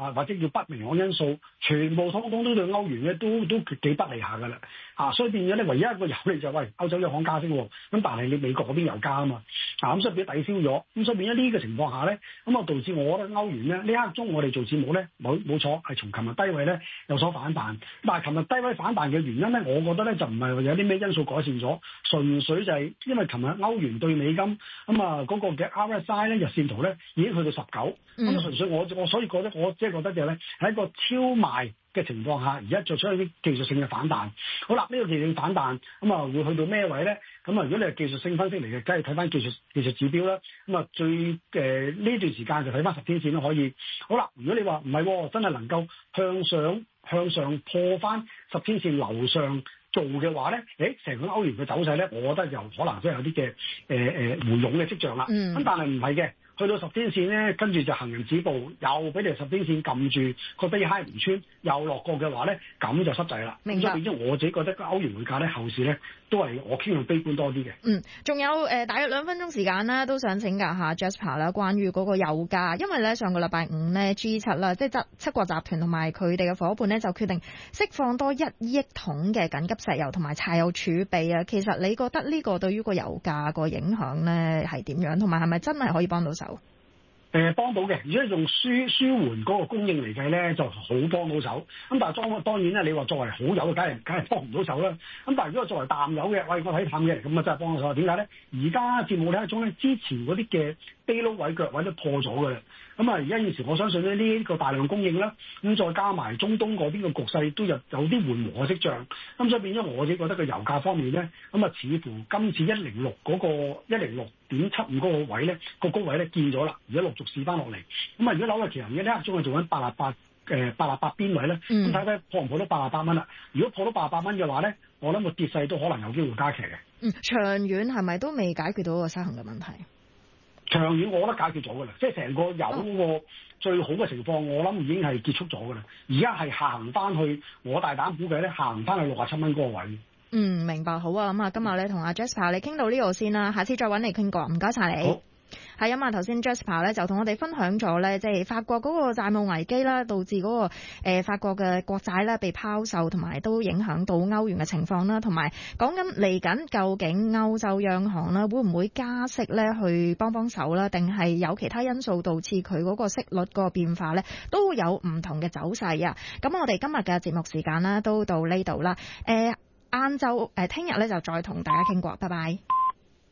或者叫不明朗因素，全部通通都對歐元咧都幾不利下㗎啦。所以變咗咧，唯一一個有利就係喂歐洲央行加息喎，咁但係你美國嗰邊又加啊嘛，咁所以變咗抵消咗，咁所以變咗呢個情況下咧，咁啊導致我覺得歐元咧呢刻鐘我哋做節目咧冇錯係從琴日低位咧有所反彈，但係琴日低位反彈嘅原因咧，我覺得咧就唔係有啲咩因素改善咗，純粹就係因為琴日歐元對美金咁啊嗰個嘅 RSI 咧日線圖咧已經去到19，咁純粹我所以覺得我即係覺得就係咧喺一個超賣嘅情況下，而家做出一啲技術性嘅反彈。好啦，呢個技術性反彈咁啊會去到咩位咧？咁啊，如果你係技術性分析嚟嘅，梗係睇翻技術指標啦。咁啊，最呢段時間就睇翻10天線都可以。好啦，如果你話唔係，真係能夠向上破翻10天線樓上做嘅話咧，成個歐元嘅走勢咧，我覺得就可能真係有啲嘅回勇嘅跡象啦。咁但係唔係嘅。去到10天線咧，跟住就行人止步，又俾你10天線撳住個低 high 唔穿，又落過嘅話咧，咁就濕滯啦。 明白。 所以變咗我自己覺得歐元匯價咧，後市咧都係我傾向悲觀多啲嘅。 仲有大約2分鐘時間啦，都想請教下 Jasper 啦，關於嗰個油價，因為咧上個禮拜五咧 G7 啦，即係七國集團同埋佢哋嘅夥伴咧，就決定釋放多1億桶嘅緊急石油同埋柴油儲備啊。其實你覺得呢個對於個油價個影響咧係點樣，同埋係咪真係可以幫到手？ 幫到嘅，如果用舒緩嗰個供應嚟計咧，就好幫到手。咁但係當然咧，你話作為好友，梗係幫唔到手啦。咁但係如果作為淡友嘅，喂，我睇淡嘅，咁啊真係幫到手。點解咧？而家節目呢一種咧，之前嗰啲嘅低撈位腳位都破咗㗎啦。咁啊，而家現時我相信咧呢個大量供應啦，咁再加埋中東嗰邊嘅局勢都有啲緩和嘅跡象。咁所以變咗我自己覺得個油價方面咧，咁啊似乎今次106嗰個106.75嗰個位咧，個高位咧見咗啦，而家陸續試翻落嚟。咁啊，如果紐約期油而家呢一刻仲係做緊88邊位咧，咁睇睇破唔破到88蚊啦。如果破到88蚊嘅話咧，我諗個跌勢都可能有機會加劇嘅。 長遠係咪都未解決到個失衡嘅問題？ 長遠我覺得解決咗㗎啦，即係成個油嗰個最好嘅情況，我諗已經係結束咗㗎啦。而家係下行翻去，我大膽估計咧，下行翻去67蚊嗰個位。 明白，好啊。咁啊，今日咧同阿 Jasper 你傾到呢度先啦，下次再揾你傾過，唔該晒你。係啊嘛，頭先 Jasper 咧就同我哋分享咗咧，即係法國嗰個債務危機啦，導致嗰個法國嘅國債咧被拋售，同埋都影響到歐元嘅情況啦，同埋講緊嚟緊究竟歐洲央行啦會唔會加息咧去幫手啦，定係有其他因素導致佢嗰個息率嗰個變化咧都有唔同嘅走勢啊。咁我哋今日嘅節目時間啦都到呢度啦，晏晝聽日咧就再同大家傾過，拜拜。